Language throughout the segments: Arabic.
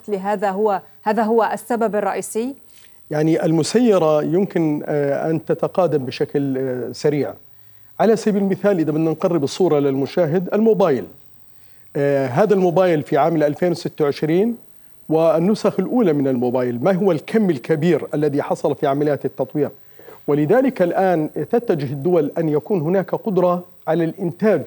هذا هو السبب الرئيسي؟ يعني المسيرة يمكن أن تتقادم بشكل سريع. على سبيل المثال إذا بدنا نقرب الصورة للمشاهد، الموبايل، هذا الموبايل في عام 2026 والنسخ الأولى من الموبايل، ما هو الكم الكبير الذي حصل في عمليات التطوير؟ ولذلك الآن تتجه الدول أن يكون هناك قدرة على الإنتاج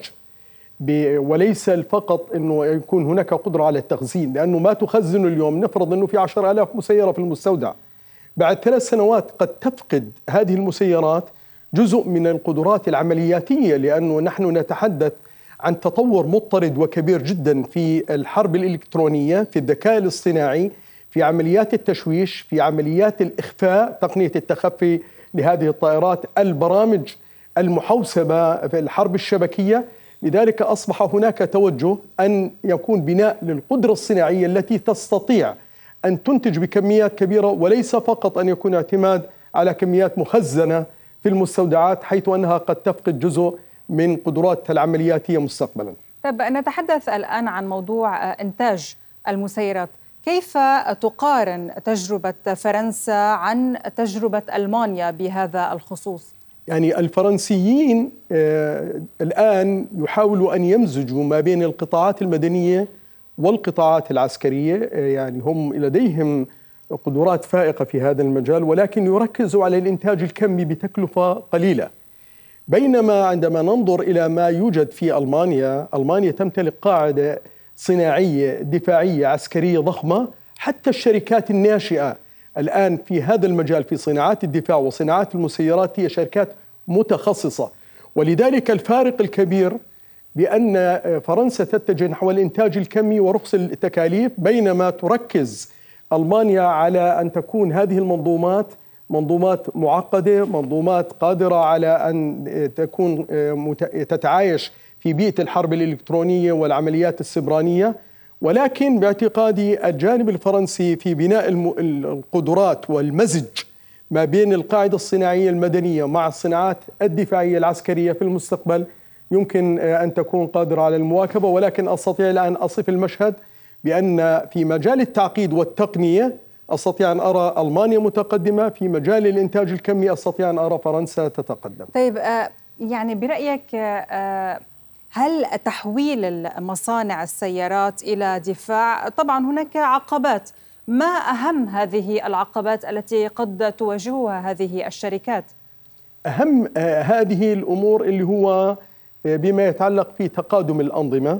وليس فقط أنه يكون هناك قدرة على التخزين، لأنه ما تخزن اليوم نفرض أنه في 10,000 مسيرة في المستودع، بعد 3 سنوات قد تفقد هذه المسيرات جزء من القدرات العملياتية، لأنه نحن نتحدث عن تطور مضطرد وكبير جدا في الحرب الإلكترونية، في الذكاء الاصطناعي، في عمليات التشويش، في عمليات الإخفاء، تقنية التخفي لهذه الطائرات، البرامج المحوسبة في الحرب الشبكية. لذلك أصبح هناك توجه أن يكون بناء للقدرة الصناعية التي تستطيع أن تنتج بكميات كبيرة، وليس فقط أن يكون اعتماد على كميات مخزنة في المستودعات، حيث أنها قد تفقد جزء من قدراتها العملياتية مستقبلا. طب نتحدث الآن عن موضوع إنتاج المسيرات. كيف تقارن تجربة فرنسا عن تجربة ألمانيا بهذا الخصوص؟ يعني الفرنسيين الآن يحاولوا أن يمزجوا ما بين القطاعات المدنية والقطاعات العسكرية، يعني هم لديهم قدرات فائقة في هذا المجال، ولكن يركزوا على الإنتاج الكمي بتكلفة قليلة. بينما عندما ننظر إلى ما يوجد في ألمانيا تمتلك قاعدة صناعية دفاعية عسكرية ضخمة. حتى الشركات الناشئة الآن في هذا المجال في صناعات الدفاع وصناعات المسيرات هي شركات متخصصة، ولذلك الفارق الكبير بأن فرنسا تتجه نحو الإنتاج الكمي ورخص التكاليف، بينما تركز ألمانيا على أن تكون هذه منظومات معقدة، منظومات قادرة على أن تكون تتعايش في بيئة الحرب الإلكترونية والعمليات السبرانية. ولكن باعتقادي الجانب الفرنسي في بناء القدرات والمزج ما بين القاعدة الصناعية المدنية مع الصناعات الدفاعية العسكرية في المستقبل يمكن أن تكون قادرة على المواكبة. ولكن أستطيع الآن أصف المشهد بأن في مجال التعقيد والتقنية أستطيع أن أرى ألمانيا متقدمة، في مجال الإنتاج الكمي أستطيع أن أرى فرنسا تتقدم. طيب يعني برأيك هل تحويل المصانع السيارات إلى دفاع، طبعا هناك عقبات، ما أهم هذه العقبات التي قد تواجهها هذه الشركات؟ أهم هذه الأمور اللي هو بما يتعلق في تقادم الأنظمة،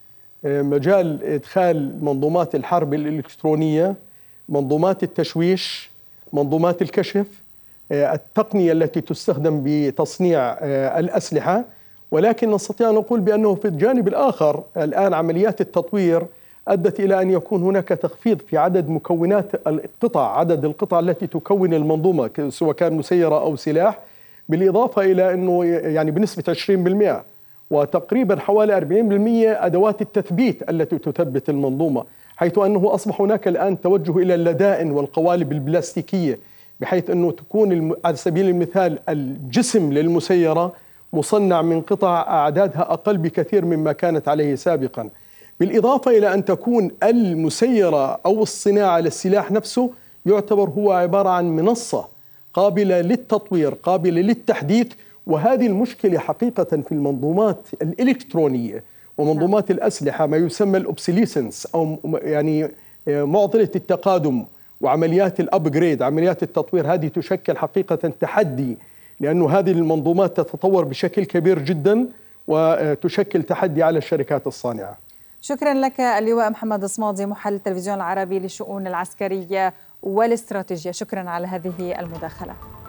مجال إدخال منظومات الحرب الإلكترونية، منظومات التشويش، منظومات الكشف، التقنية التي تستخدم بتصنيع الأسلحة. ولكن نستطيع أن نقول بأنه في الجانب الآخر الآن عمليات التطوير أدت إلى أن يكون هناك تخفيض في عدد مكونات القطع، عدد القطع التي تكون المنظومة سواء كان مسيرة أو سلاح، بالإضافة إلى أنه يعني بنسبة 20% وتقريبا حوالي 40% أدوات التثبيت التي تثبت المنظومة، حيث أنه أصبح هناك الآن توجه إلى اللدائن والقوالب البلاستيكية، بحيث أنه تكون على سبيل المثال الجسم للمسيرة مصنع من قطع أعدادها أقل بكثير مما كانت عليه سابقا، بالإضافة إلى أن تكون المسيرة أو الصناعة للسلاح نفسه يعتبر هو عبارة عن منصة قابلة للتطوير، قابلة للتحديث. وهذه المشكلة حقيقة في المنظومات الإلكترونية ومنظومات الأسلحة، ما يسمى الأوبسيليسنس أو يعني معضلة التقادم وعمليات الأبجريد، عمليات التطوير، هذه تشكل حقيقة تحدي، لأن هذه المنظومات تتطور بشكل كبير جدا وتشكل تحدي على الشركات الصانعة. شكرا لك اللواء محمد صمادي، محلل التلفزيون العربي للشؤون العسكرية والاستراتيجية، شكرا على هذه المداخلة.